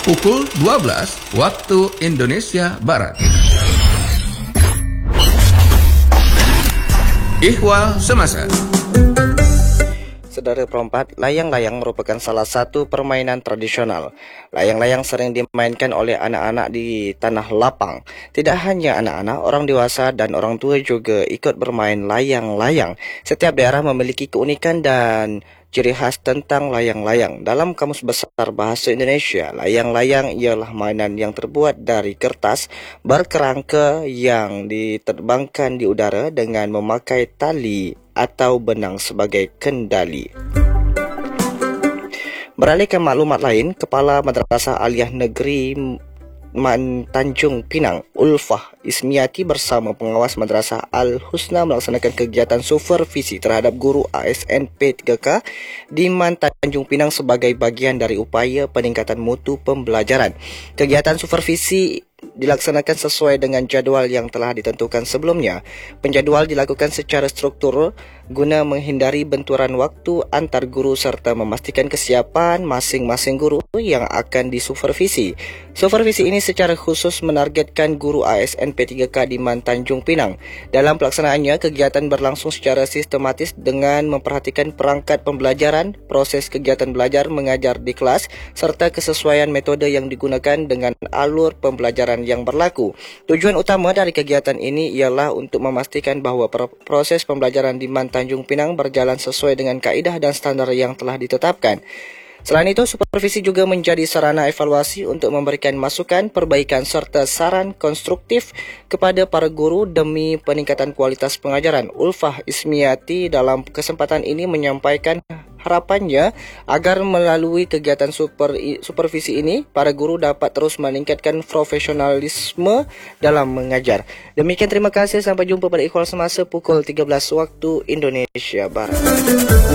pukul 12 waktu Indonesia Barat. Ihwal Semasa. Saudara perempat, layang-layang merupakan salah satu permainan tradisional. Layang-layang sering dimainkan oleh anak-anak di tanah lapang. Tidak hanya anak-anak, orang dewasa dan orang tua juga ikut bermain layang-layang. Setiap daerah memiliki keunikan dan ciri khas tentang layang-layang. Dalam Kamus Besar Bahasa Indonesia, layang-layang ialah mainan yang terbuat dari kertas berkerangka yang diterbangkan di udara dengan memakai tali atau benang sebagai kendali. Beralih ke maklumat lain, Kepala Madrasah Aliyah Negeri Tanjung Pinang, Ulfah Ismiati bersama pengawas Madrasah Al-Husna melaksanakan kegiatan supervisi terhadap guru ASN P3K di Tanjung Pinang sebagai bagian dari upaya peningkatan mutu pembelajaran. Kegiatan supervisi dilaksanakan sesuai dengan jadual yang telah ditentukan sebelumnya. Penjadual dilakukan secara struktur guna menghindari benturan waktu antar guru serta memastikan kesiapan masing-masing guru yang akan disupervisi. Supervisi ini secara khusus menargetkan guru ASN P3K di Tanjung Pinang. Dalam pelaksanaannya, kegiatan berlangsung secara sistematis dengan memperhatikan perangkat pembelajaran, proses kegiatan belajar mengajar di kelas, serta kesesuaian metode yang digunakan dengan alur pembelajaran yang berlaku. Tujuan utama dari kegiatan ini ialah untuk memastikan bahawa proses pembelajaran di Tanjung Pinang berjalan sesuai dengan kaedah dan standar yang telah ditetapkan. Selain itu, supervisi juga menjadi sarana evaluasi untuk memberikan masukan, perbaikan serta saran konstruktif kepada para guru demi peningkatan kualitas pengajaran. Ulfah Ismiati dalam kesempatan ini menyampaikan harapannya agar melalui kegiatan supervisi ini, para guru dapat terus meningkatkan profesionalisme dalam mengajar. Demikian, terima kasih. Sampai jumpa pada Ihwal Semasa pukul 13 waktu Indonesia Barat.